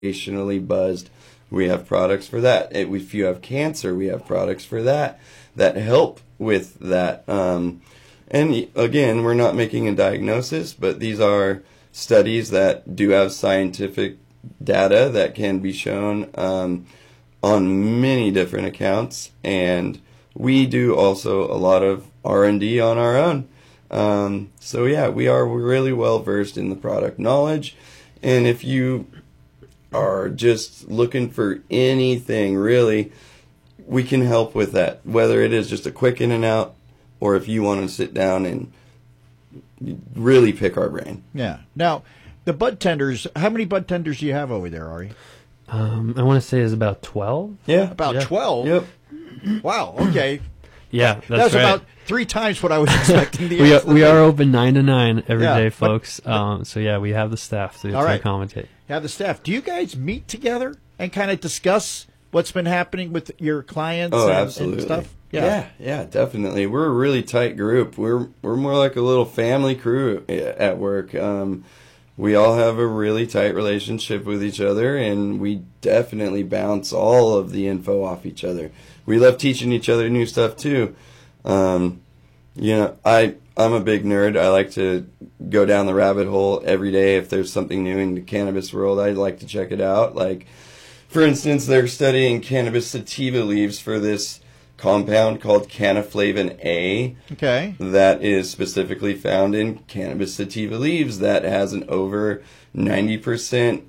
recreationally buzzed, we have products for that. If you have cancer, we have products for that help with that. And again, we're not making a diagnosis, but these are studies that do have scientific data that can be shown on many different accounts. And we do also a lot of R&D on our own. So yeah, we're really well versed in the product knowledge. And if you are just looking for anything, really, we can help with that. Whether it is just a quick in and out, or if you want to sit down and really pick our brain. Yeah. Now, the bud tenders, how many bud tenders do you have over there, Ari? I want to say it's about 12. Yeah. About 12? Yep. Wow, okay. Yeah, that's that was right. about 3 times what I was expecting. We are open 9 to 9 every day, folks. So yeah, we have the staff to accommodate. Have the staff. Do you guys meet together and kind of discuss what's been happening with your clients absolutely. And stuff? Yeah, definitely. We're a really tight group. We're more like a little family crew at work. We all have a really tight relationship with each other, and we definitely bounce all of the info off each other. We love teaching each other new stuff too. I'm a big nerd. I like to go down the rabbit hole every day. If there's something new in the cannabis world, I'd like to check it out. Like, for instance, they're studying cannabis sativa leaves for this compound called Canaflavin A. Okay. That is specifically found in cannabis sativa leaves that has an over 90%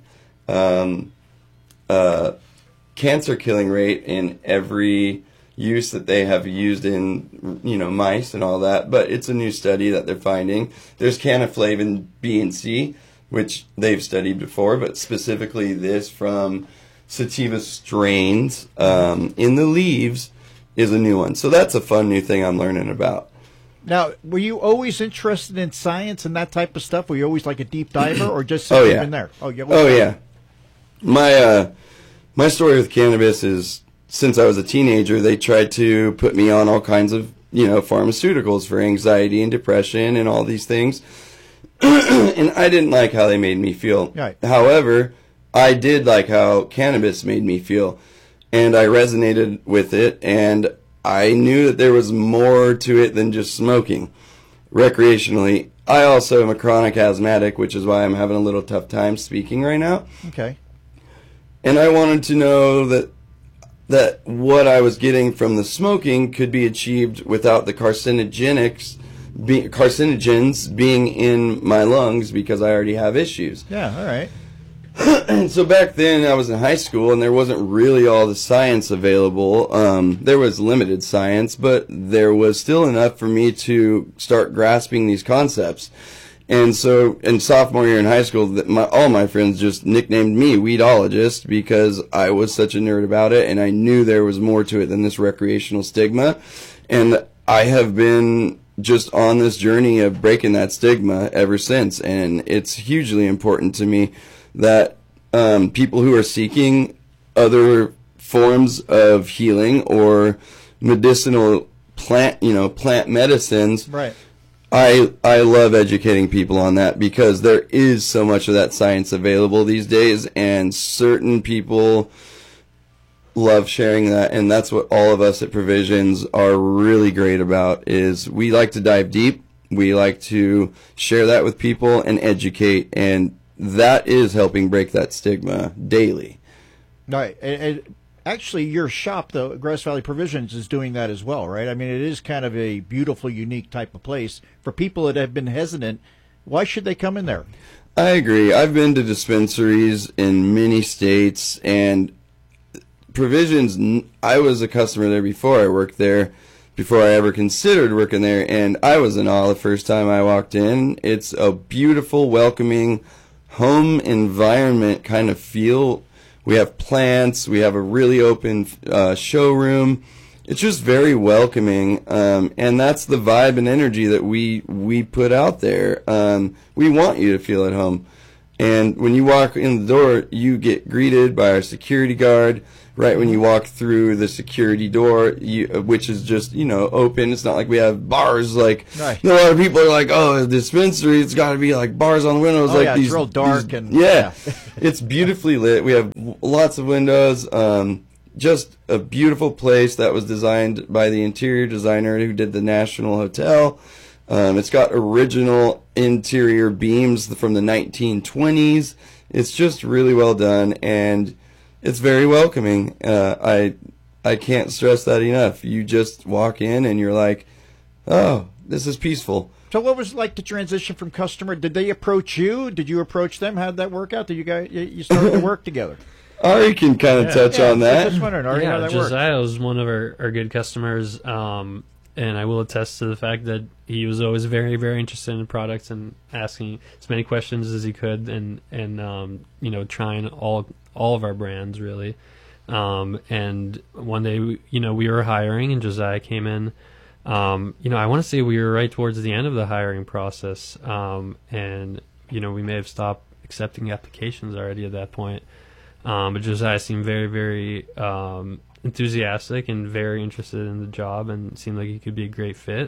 cancer killing rate in every use that they have used in, mice and all that. But it's a new study that they're finding. There's Canaflavin B and C, which they've studied before, but specifically this from sativa strains in the leaves is a new one. So that's a fun new thing I'm learning about. Now, were you always interested in science and that type of stuff? Were you always like a deep diver, or just something in there? Yeah. My story with cannabis is, since I was a teenager, they tried to put me on all kinds of, pharmaceuticals for anxiety and depression and all these things. And I didn't like how they made me feel. Right. However, I did like how cannabis made me feel. And I resonated with it, and I knew that there was more to it than just smoking recreationally. I also am a chronic asthmatic, which is why I'm having a little tough time speaking right now. Okay. And I wanted to know that what I was getting from the smoking could be achieved without the carcinogens being in my lungs, because I already have issues. Yeah, all right. And so back then I was in high school, and there wasn't really all the science available. There was limited science, but there was still enough for me to start grasping these concepts. And so in sophomore year in high school, all my friends just nicknamed me Weedologist, because I was such a nerd about it, and I knew there was more to it than this recreational stigma. And I have been just on this journey of breaking that stigma ever since, and it's hugely important to me that people who are seeking other forms of healing or medicinal plant medicines, right. I love educating people on that, because there is so much of that science available these days, and certain people love sharing that, and that's what all of us at Provisions are really great about. Is we like to dive deep, we like to share that with people and educate, and that is helping break that stigma daily. Right. And actually, your shop, the Grass Valley Provisions, is doing that as well, right? I mean, it is kind of a beautiful, unique type of place. For people that have been hesitant, why should they come in there? I agree. I've been to dispensaries in many states, and Provisions, I was a customer there before I worked there, before I ever considered working there, and I was in awe the first time I walked in. It's a beautiful, welcoming home environment kind of feel. We have plants, we have a really open showroom. It's just very welcoming, and that's the vibe and energy that we put out there. We want you to feel at home, And when you walk in the door, you get greeted by our security guard. Right when you walk through the security door, which is just, open. It's not like we have bars. Like, right. A lot of people are like, oh, a dispensary, it's got to be like bars on the windows. Oh, like yeah, these, it's real dark. It's beautifully lit. We have lots of windows. Just a beautiful place that was designed by the interior designer who did the National Hotel. It's got original interior beams from the 1920s. It's just really well done, and it's very welcoming. I can't stress that enough. You just walk in and you're like, oh, this is peaceful. So what was like the transition from customer? Did they approach you? Did you approach them? How did that work out? Did you started to work together? Ari can kind of touch on that. I just wondering, Ari, how that Josiah was one of our good customers, and I will attest to the fact that he was always very, very interested in products and asking as many questions as he could, and trying all of our brands really. And one day, we were hiring, and Josiah came in. I want to say we were right towards the end of the hiring process, and we may have stopped accepting applications already at that point. But Josiah seemed very, very enthusiastic and very interested in the job, and seemed like he could be a great fit.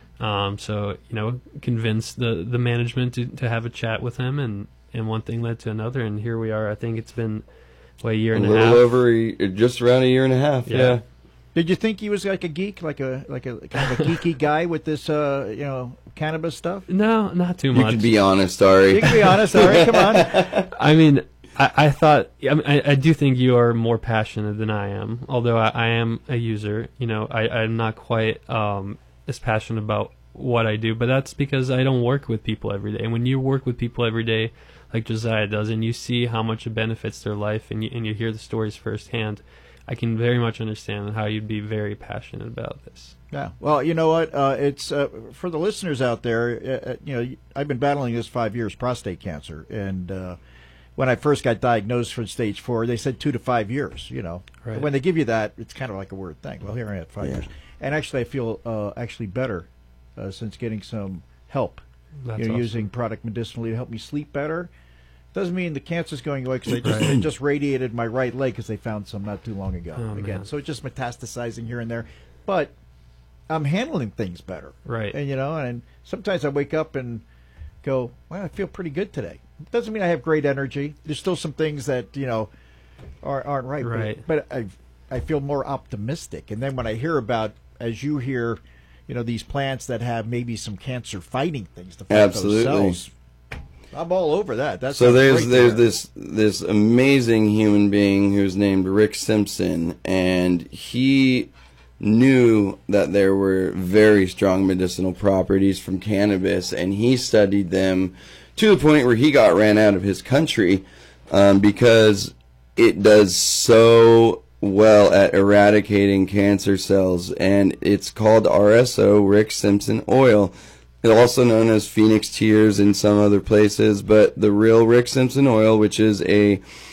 So convinced the management to have a chat with him, and one thing led to another, and here we are. I think it's been a year and a half. A little over, just around a year and a half. Yeah. Did you think he was like a geek, like a kind of a geeky guy with this, cannabis stuff? No, not too much. You can be honest, Ari. You can be honest, Ari. Come on. I mean, I thought, I do think you are more passionate than I am. Although I am a user, I'm not quite as passionate about what I do. But that's because I don't work with people every day. And when you work with people every day, like Josiah does, and you see how much it benefits their life, and you hear the stories firsthand, I can very much understand how you'd be very passionate about this. Yeah. Well, you know what? It's for the listeners out there. I've been battling this 5 years, prostate cancer, and when I first got diagnosed for stage 4, they said 2 to 5 years. Right. When they give you that, it's kind of like a weird thing. Well, here I am, 5 years, and actually, I feel actually better since getting some help. That's awesome. Using product medicinally to help me sleep better. Doesn't mean the cancer's going away because they just radiated my right leg because they found some not too long ago. Man. So it's just metastasizing here and there, but I'm handling things better. Right. And and sometimes I wake up and go, well, I feel pretty good today. It doesn't mean I have great energy. There's still some things that aren't right. Right. But I feel more optimistic. And then when I hear about, as you hear, these plants that have maybe some cancer fighting things to fight those cells. I'm all over that. That's so there's this amazing human being who's named Rick Simpson, and he knew that there were very strong medicinal properties from cannabis, and he studied them to the point where he got ran out of his country because it does so well at eradicating cancer cells, and it's called RSO, Rick Simpson oil. Also known as Phoenix Tears in some other places, but the real Rick Simpson oil, which is a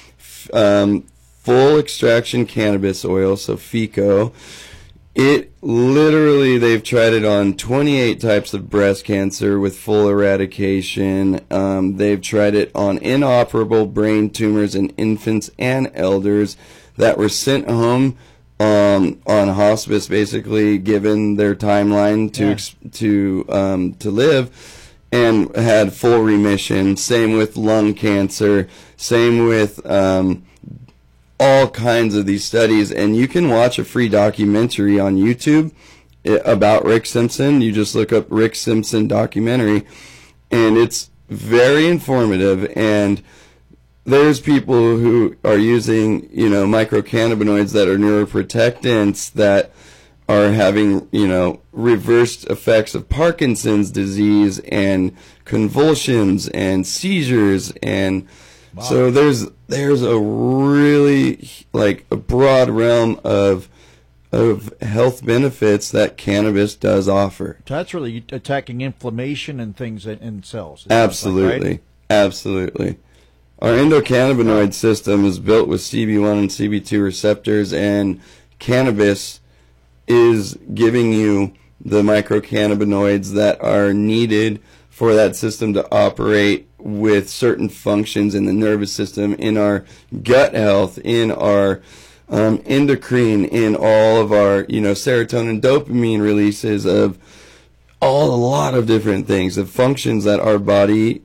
full extraction cannabis oil, so FECO, it literally, they've tried it on 28 types of breast cancer with full eradication. They've tried it on inoperable brain tumors in infants and elders that were sent home on hospice, basically given their timeline to live, and had full remission. Same with lung cancer. Same with all kinds of these studies. And you can watch a free documentary on YouTube about Rick Simpson. You just look up Rick Simpson documentary, and it's very informative. And there's people who are using, microcannabinoids that are neuroprotectants that are having, reversed effects of Parkinson's disease and convulsions and seizures. And so there's a really, a broad realm of health benefits that cannabis does offer. So that's really attacking inflammation and things in cells. Absolutely. Right? Absolutely. Our endocannabinoid system is built with CB1 and CB2 receptors, and cannabis is giving you the microcannabinoids that are needed for that system to operate with certain functions in the nervous system, in our gut health, in our endocrine, in all of our, serotonin, dopamine releases, of a lot of different things, of functions that our body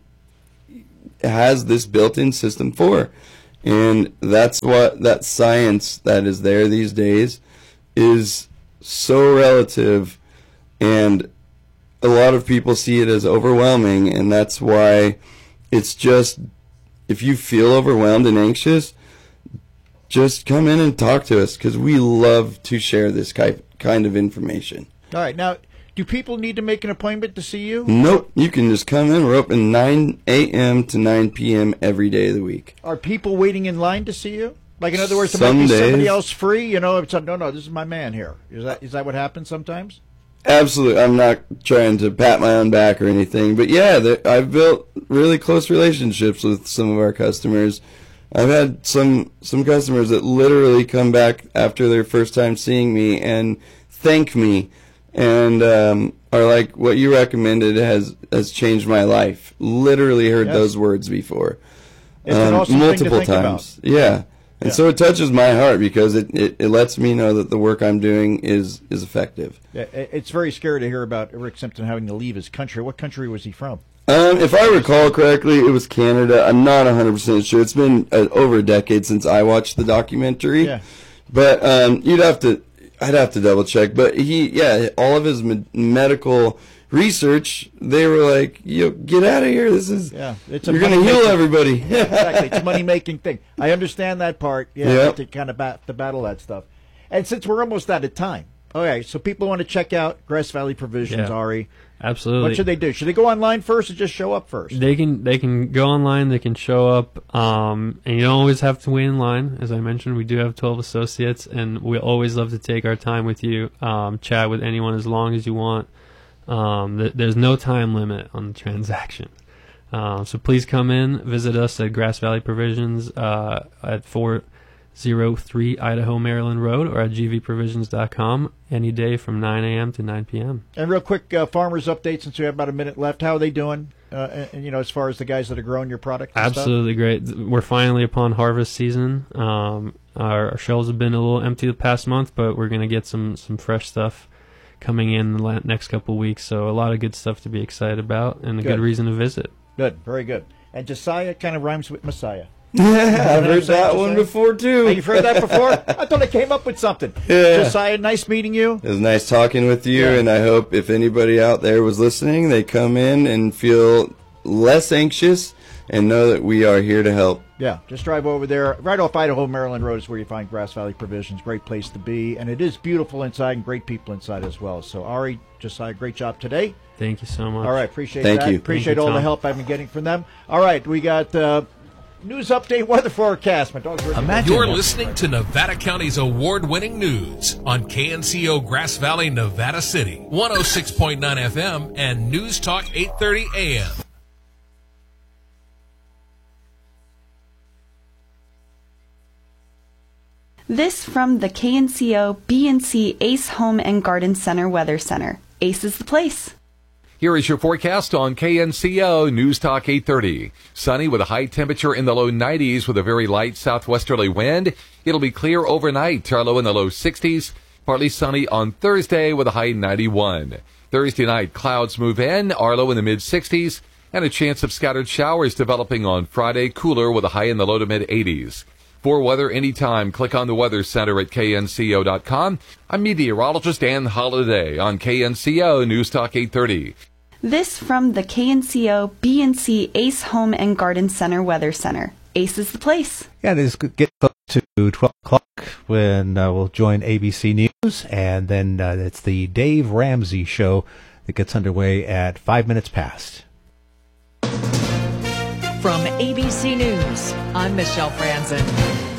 has this built-in system for. And that's what that science that is there these days is so relative, and a lot of people see it as overwhelming, and that's why it's just, if you feel overwhelmed and anxious, just come in and talk to us, because we love to share this kind of information. All right. Now, do people need to make an appointment to see you? Nope. You can just come in. We're open 9 a.m. to 9 p.m. every day of the week. Are people waiting in line to see you? Like, in other words, there Some might be somebody days. else free. It's no, this is my man here. Is that what happens sometimes? Absolutely. I'm not trying to pat my own back or anything, but yeah, I've built really close relationships with some of our customers. I've had some customers that literally come back after their first time seeing me and thank me, and are like, what you recommended has changed my life. Literally heard those words before. It's an awesome multiple thing to think times. About. Yeah. And so it touches my heart, because it lets me know that the work I'm doing is effective. Yeah, it's very scary to hear about Rick Simpson having to leave his country. What country was he from? If I recall correctly, it was Canada. I'm not 100% sure. It's been over a decade since I watched the documentary. Yeah. But I'd have to double check. But all of his medical research, they were like, get out of here. This is, you're going to heal everybody. Yeah, exactly. It's a money-making thing. I understand that part. Yep. To kind of battle that stuff. And since we're almost out of time, okay, so people want to check out Grass Valley Provisions, Ari. Absolutely. What should they do? Should they go online first or just show up first? They can go online. They can show up, and you don't always have to wait in line. As I mentioned, we do have 12 associates, and we always love to take our time with you, chat with anyone as long as you want. There's no time limit on the transaction. So please come in, visit us at Grass Valley Provisions at 403 Idaho, Maryland Road, or at gvprovisions.com any day from 9 a.m. to 9 p.m. And real quick, farmers update, since we have about a minute left. How are they doing, as far as the guys that are growing your product and Absolutely great. We're finally upon harvest season. Our shelves have been a little empty the past month, but we're going to get some fresh stuff coming in the next couple of weeks. So a lot of good stuff to be excited about, and a good reason to visit. Good, very good. And Josiah kind of rhymes with Messiah. Yeah, I've heard that one before, too. Oh, you've heard that before? I thought I came up with something. Yeah. Josiah, nice meeting you. It was nice talking with you, and I hope if anybody out there was listening, they come in and feel less anxious and know that we are here to help. Yeah, just drive over there. Right off Idaho, Maryland Road is where you find Grass Valley Provisions. Great place to be, and it is beautiful inside and great people inside as well. So, Ari, Josiah, great job today. Thank you so much. All right, appreciate Thank that. you. Appreciate Thank you, all the Tom. help I've been getting from them. All right, we got news update, weather forecast. My dog's ready. You're listening to Nevada County's award-winning news on KNCO Grass Valley, Nevada City, 106.9 FM and News Talk 830 AM. This from the KNCO BNC Ace Home and Garden Center Weather Center. Ace is the place. Here is your forecast on KNCO News Talk 830. Sunny with a high temperature in the low 90s with a very light southwesterly wind. It'll be clear overnight, our low in the low 60s. Partly sunny on Thursday with a high 91. Thursday night, clouds move in, our low in the mid 60s, and a chance of scattered showers developing on Friday, cooler with a high in the low to mid 80s. For weather anytime, click on the Weather Center at knco.com. I'm meteorologist Ann Holiday on KNCO News Talk 830. This from the KNCO BNC Ace Home and Garden Center Weather Center. Ace is the place. Yeah, it is getting close to 12 o'clock when we'll join ABC News, and then it's the Dave Ramsey Show that gets underway at 5 minutes past. From ABC News, I'm Michelle Franzen.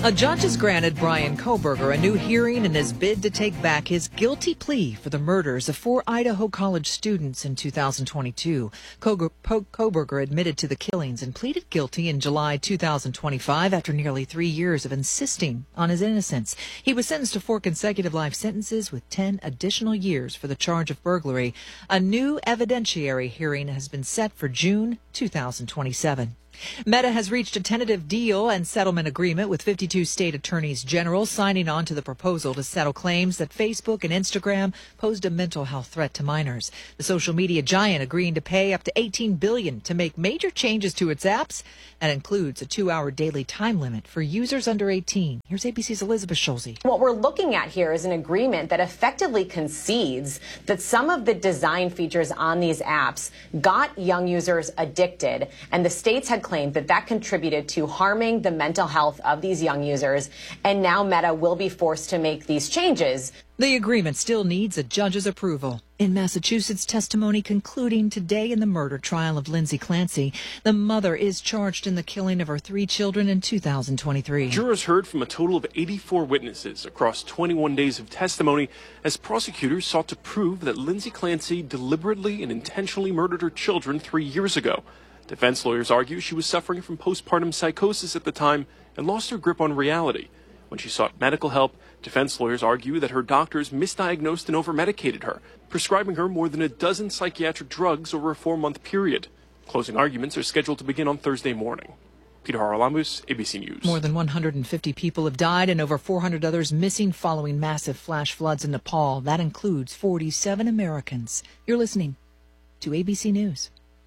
A judge has granted Bryan Kohberger a new hearing in his bid to take back his guilty plea for the murders of 4 Idaho College students in 2022. Kohberger admitted to the killings and pleaded guilty in July 2025 after nearly 3 years of insisting on his innocence. He was sentenced to 4 consecutive life sentences with 10 additional years for the charge of burglary. A new evidentiary hearing has been set for June 2027. Meta has reached a tentative deal and settlement agreement with 52 state attorneys general, signing on to the proposal to settle claims that Facebook and Instagram posed a mental health threat to minors. The social media giant agreeing to pay up to $18 billion to make major changes to its apps. That includes a 2-hour daily time limit for users under 18. Here's ABC's Elizabeth Schulze. What we're looking at here is an agreement that effectively concedes that some of the design features on these apps got young users addicted, and the states had claimed that that contributed to harming the mental health of these young users, and now Meta will be forced to make these changes. The agreement still needs a judge's approval. In Massachusetts, testimony concluding today in the murder trial of Lindsay Clancy. The mother is charged in the killing of her 3 children in 2023. Jurors heard from a total of 84 witnesses across 21 days of testimony as prosecutors sought to prove that Lindsay Clancy deliberately and intentionally murdered her children 3 years ago. Defense lawyers argue she was suffering from postpartum psychosis at the time and lost her grip on reality. When she sought medical help, defense lawyers argue that her doctors misdiagnosed and overmedicated her, prescribing her more than a dozen psychiatric drugs over a 4-month period. Closing arguments are scheduled to begin on Thursday morning. Peter Haralambous, ABC News. More than 150 people have died and over 400 others missing following massive flash floods in Nepal. That includes 47 Americans. You're listening to ABC News.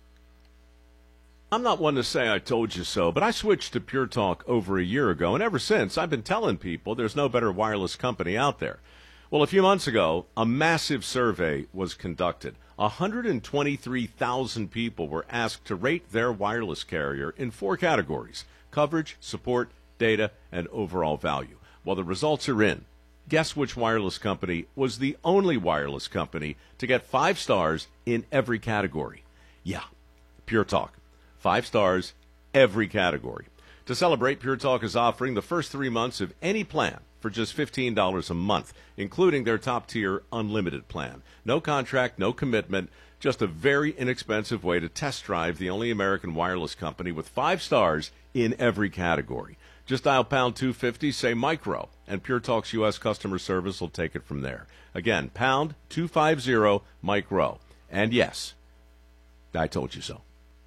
I'm not one to say I told you so, but I switched to Pure Talk over a year ago, and ever since I've been telling people there's no better wireless company out there. Well, a few months ago, a massive survey was conducted. 123,000 people were asked to rate their wireless carrier in 4 categories: coverage, support, data, and overall value. Well, the results are in. Guess which wireless company was the only wireless company to get 5 stars in every category? Yeah, Pure Talk. 5 stars, every category. To celebrate, Pure Talk is offering the first 3 months of any plan for just $15 a month, including their top-tier unlimited plan. No contract, no commitment, just a very inexpensive way to test drive the only American wireless company with 5 stars in every category. Just dial pound 250, say micro, and Pure Talk's U.S. customer service will take it from there. Again, pound 250, micro. And yes, I told you so.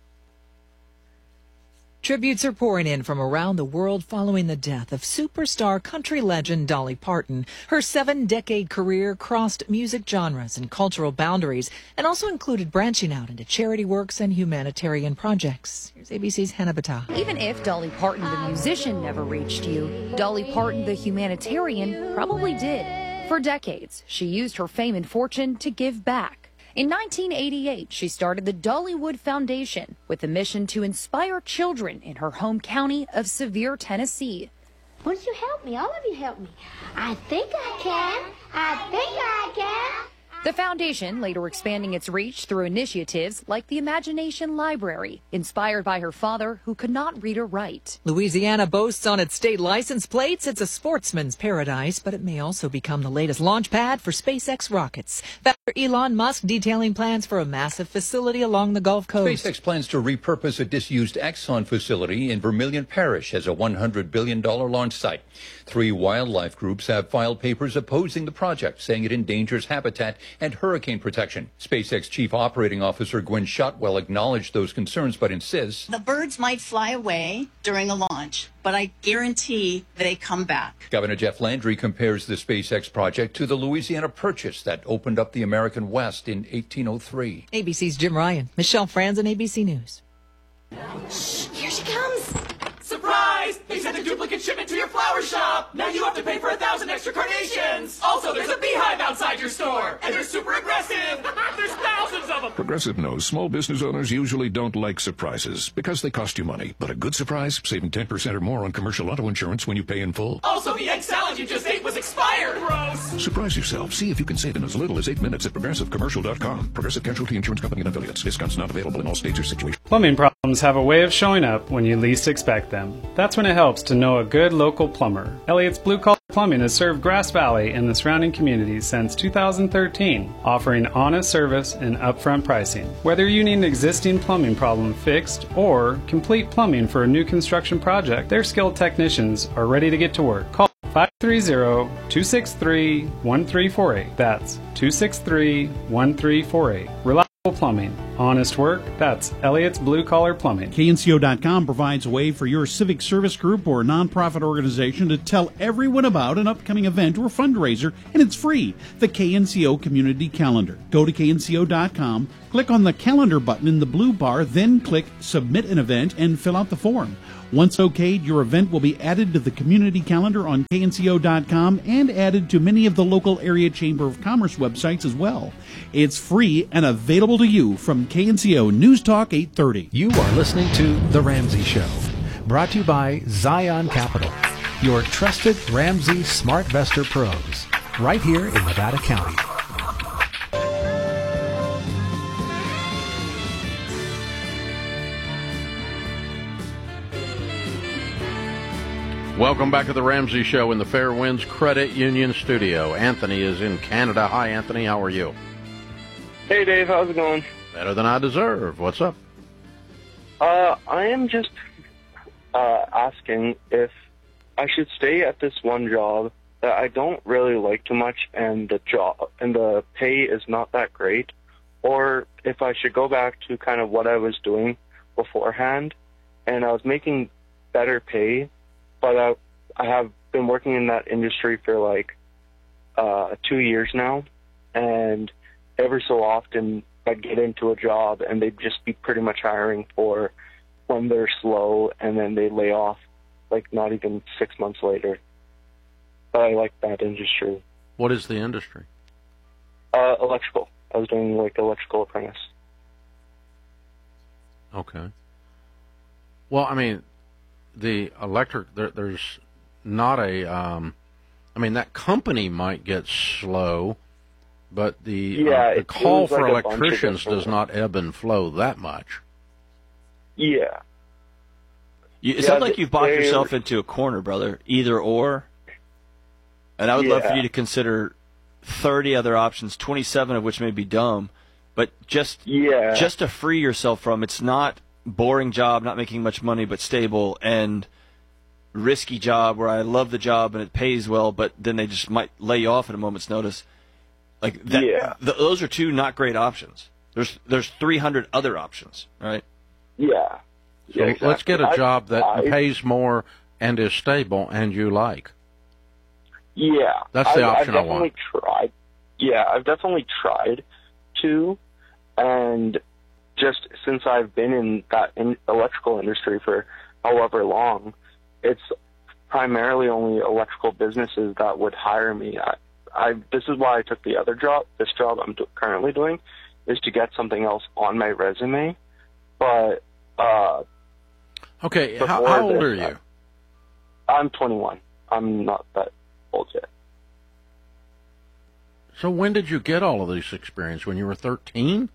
Tributes are pouring in from around the world following the death of superstar country legend Dolly Parton. Her 7-decade career crossed music genres and cultural boundaries and also included branching out into charity works and humanitarian projects. Here's ABC's Hannah Battah. Even if Dolly Parton, the musician, never reached you, Dolly Parton, the humanitarian, probably did. For decades, she used her fame and fortune to give back. In 1988, she started the Dollywood Foundation with the mission to inspire children in her home county of Sevier, Tennessee. Won't you help me? All of you help me. I think I can. I think I can. The foundation later expanding its reach through initiatives like the Imagination Library, inspired by her father who could not read or write. Louisiana boasts on its state license plates it's a sportsman's paradise, but it may also become the latest launch pad for SpaceX rockets. Founder Elon Musk detailing plans for a massive facility along the Gulf Coast. SpaceX plans to repurpose a disused Exxon facility in Vermilion Parish as a $100 billion launch site. 3 wildlife groups have filed papers opposing the project, saying it endangers habitat and hurricane protection. SpaceX Chief Operating Officer Gwen Shotwell acknowledged those concerns, but insists the birds might fly away during a launch, but I guarantee they come back. Governor Jeff Landry compares the SpaceX project to the Louisiana Purchase that opened up the American West in 1803. ABC's Jim Ryan, Michelle Franzen, ABC News. Here she comes. Surprise! They sent a duplicate shipment to your flower shop! Now you have to pay for 1,000 extra carnations! Also, there's a beehive outside your store! And they're super aggressive! There's thousands of them! Progressive knows small business owners usually don't like surprises because they cost you money. But a good surprise, saving 10% or more on commercial auto insurance when you pay in full. Also, the egg salad you just ate was expired! Gross! Surprise yourself. See if you can save in as little as 8 minutes at ProgressiveCommercial.com. Progressive Casualty Insurance Company and Affiliates. Discounts not available in all states or situations. Plumbing problems have a way of showing up when you least expect them. That's when it helps to know a good local plumber. Elliott's Blue Collar Plumbing has served Grass Valley and the surrounding communities since 2013, offering honest service and upfront pricing. Whether you need an existing plumbing problem fixed or complete plumbing for a new construction project, their skilled technicians are ready to get to work. Call 530-263-1348. That's 263-1348. Reliable Plumbing. Honest work, that's Elliott's Blue Collar Plumbing. KNCO.com provides a way for your civic service group or nonprofit organization to tell everyone about an upcoming event or fundraiser, and it's free. The KNCO Community Calendar. Go to KNCO.com, click on the calendar button in the blue bar, then click Submit an Event and fill out the form. Once okayed, your event will be added to the community calendar on KNCO.com and added to many of the local area Chamber of Commerce websites as well. It's free and available to you from KNCO News Talk 830. You are listening to The Ramsey Show, brought to you by Zion Capital, your trusted Ramsey SmartVestor pros, right here in Nevada County. Welcome back to the Ramsey Show in the Fairwinds Credit Union studio. Anthony is in Canada. Hi, Anthony. How are you? Hey, Dave. How's it going? Better than I deserve. What's up? I am just asking if I should stay at this one job that I don't really like too much, and the pay is not that great, or if I should go back to kind of what I was doing beforehand, and I was making better pay. But I have been working in that industry for like 2 years now, and every so often I'd get into a job and they'd just be pretty much hiring for when they're slow, and then they lay off like not even 6 months later. But I like that industry. What is the industry? Electrical. I was doing like electrical apprentice. Okay. Well, I mean, the electric, there's not a, I mean, that company might get slow, but the call for electricians does not ebb and flow that much. Yeah. It sounds like you've boxed yourself into a corner, brother. Either or. And I would love for you to consider 30 other options, 27 of which may be dumb, but just to free yourself from, it's not boring job, not making much money, but stable, and risky job where I love the job and it pays well, but then they just might lay you off at a moment's notice. Like that, those are two not great options. There's 300 other options, right? Yeah. So exactly. Let's get a job that pays more and is stable and you like. Yeah. That's the option I want. I've definitely tried to, and just since I've been in that electrical industry for however long, it's primarily only electrical businesses that would hire me. This is why I took the other job. This job I'm currently doing is to get something else on my resume. But okay, how old are you? I'm 21. I'm not that old yet. So when did you get all of this experience? When you were 13?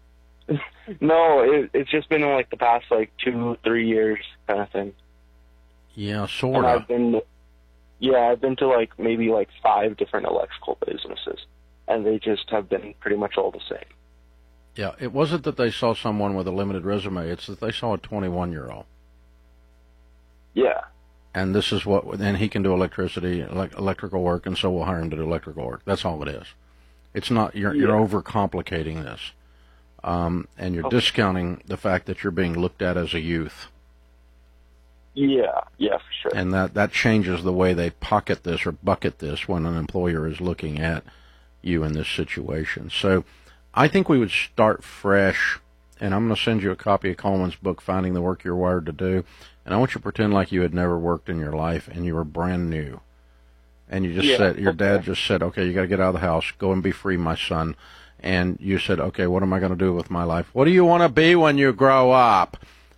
No, it's just been in like the past like 2-3 years kind of thing. Yeah, sort of. I've been to like maybe like 5 different electrical businesses, and they just have been pretty much all the same. Yeah, it wasn't that they saw someone with a limited resume; it's that they saw a 21-year-old. Yeah. And this is and he can do electrical work, and so we'll hire him to do electrical work. That's all it is. It's not you're overcomplicating this. And you're discounting the fact that you're being looked at as a youth. Yeah, for sure. And that changes the way they pocket this or bucket this when an employer is looking at you in this situation. So I think we would start fresh, and I'm going to send you a copy of Coleman's book, Finding the Work You're Wired to Do, and I want you to pretend like you had never worked in your life and you were brand new. And you just said, your dad just said, okay, you got to get out of the house, go and be free, my son. And you said, okay, what am I going to do with my life? What do you want to be when you grow up?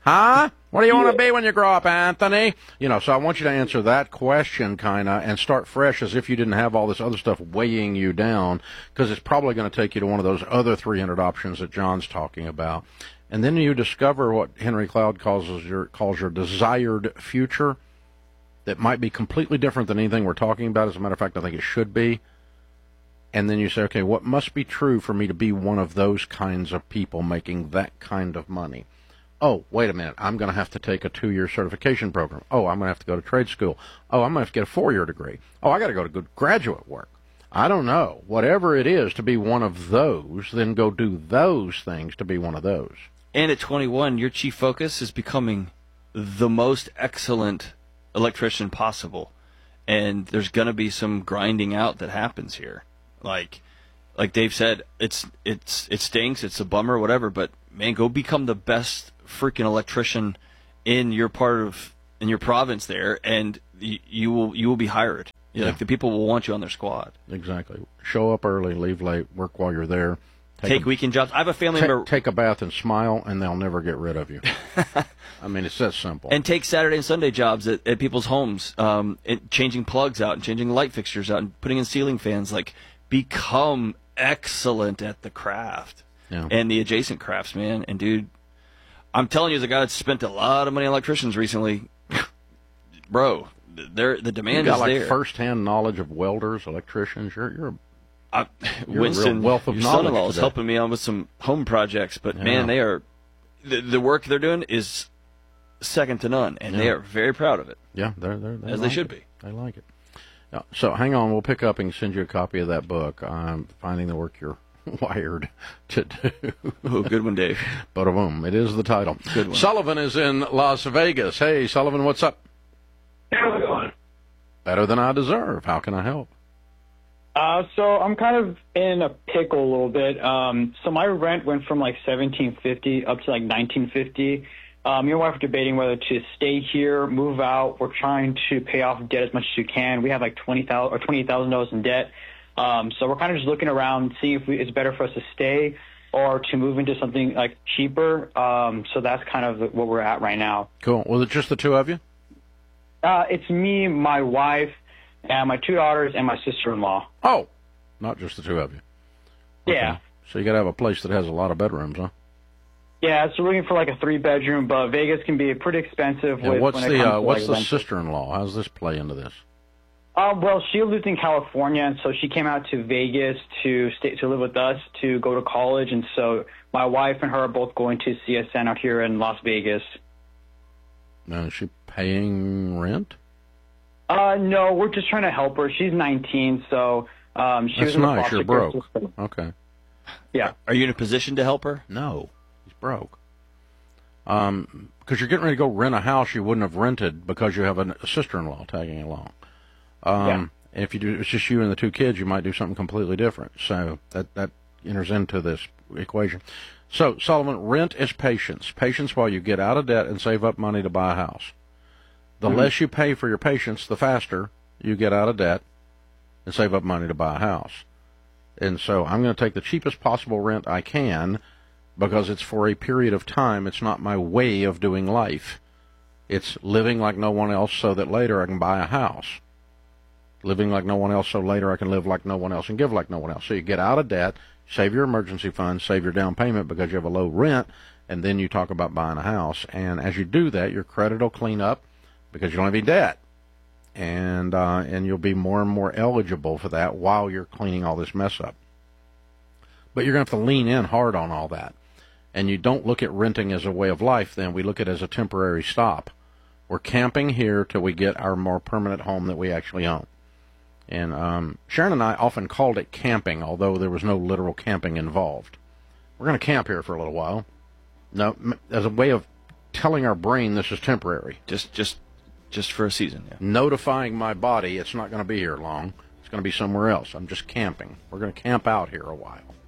Huh? What do you want to be when you grow up, Anthony? You know, so I want you to answer that question kind of and start fresh as if you didn't have all this other stuff weighing you down, because it's probably going to take you to one of those other 300 options that John's talking about. And then you discover what Henry Cloud calls your desired future that might be completely different than anything we're talking about. As a matter of fact, I think it should be. And then you say, okay, what must be true for me to be one of those kinds of people making that kind of money? Oh, wait a minute, I'm going to have to take a 2-year certification program. Oh, I'm going to have to go to trade school. Oh, I'm going to have to get a 4-year degree. Oh, I got to go to good graduate work. I don't know. Whatever it is to be one of those, then go do those things to be one of those. And at 21, your chief focus is becoming the most excellent electrician possible. And there's going to be some grinding out that happens here. Like Dave said, it stinks, it's a bummer, whatever, but man, go become the best freaking electrician in your province there, and you will be hired. Yeah. Like the people will want you on their squad. Exactly. Show up early, leave late, work while you're there. Take weekend jobs. I have a family member. Take a bath and smile, and they'll never get rid of you. I mean, it's that simple. And take Saturday and Sunday jobs at people's homes, changing plugs out and changing light fixtures out and putting in ceiling fans. Like, become excellent at the craft and the adjacent crafts, man. And, dude, I'm telling you, as a guy that's spent a lot of money on electricians recently, bro, the demand is there. You got, like, first-hand knowledge of welders, electricians. You're Winston, a real wealth of your knowledge son-in-law, is today. helping me out with some home projects, but man, they are the work they're doing is second to none, and they are very proud of it. Yeah, as they should be. They like it. Yeah, so hang on, we'll pick up and send you a copy of that book. I'm finding the work you're wired to do. Oh, good one, Dave. Bada boom! It is the title. Good one. Sullivan is in Las Vegas. Hey, Sullivan, what's up? How's it going? Better than I deserve. How can I help? So I'm kind of in a pickle a little bit. So my rent went from like $1,750 up to like $1,950. Me and my wife are debating whether to stay here, move out. We're trying to pay off debt as much as we can. We have like $28,000 in debt. So we're kind of just looking around, seeing if it's better for us to stay or to move into something like cheaper. So that's kind of what we're at right now. Cool. Was it just the two of you? It's me, my wife, and my 2 daughters, and my sister-in-law. Oh, not just the two of you. Okay. Yeah. So you got to have a place that has a lot of bedrooms, huh? Yeah, so we're looking for like a 3-bedroom, but Vegas can be pretty expensive. And what's like the sister-in-law? How does this play into this? Well, she lives in California, and so she came out to Vegas to live with us to go to college, and so my wife and her are both going to CSN out here in Las Vegas. Now, is she paying rent? No, we're just trying to help her. She's 19, so she That's was in the nice. foster You're care broke. system. Okay. Yeah. Are you in a position to help her? No, he's broke. Because you're getting ready to go rent a house you wouldn't have rented because you have a sister-in-law tagging along. If you do, it's just you and the 2 kids, you might do something completely different. So that enters into this equation. So, Sullivan, rent is patience. Patience while you get out of debt and save up money to buy a house. The less you pay for your patience, the faster you get out of debt and save up money to buy a house. And so I'm going to take the cheapest possible rent I can because it's for a period of time. It's not my way of doing life. It's living like no one else so that later I can buy a house. Living like no one else so later I can live like no one else and give like no one else. So you get out of debt, save your emergency fund, save your down payment because you have a low rent, and then you talk about buying a house. And as you do that, your credit will clean up because you don't have any debt. And you'll be more and more eligible for that while you're cleaning all this mess up. But you're going to have to lean in hard on all that. And you don't look at renting as a way of life then. We look at it as a temporary stop. We're camping here till we get our more permanent home that we actually own. And Sharon and I often called it camping, although there was no literal camping involved. We're going to camp here for a little while. No, as a way of telling our brain this is temporary. Just for a season, yeah. Notifying my body it's not going to be here long. It's going to be somewhere else. I'm just camping. We're going to camp out here a while.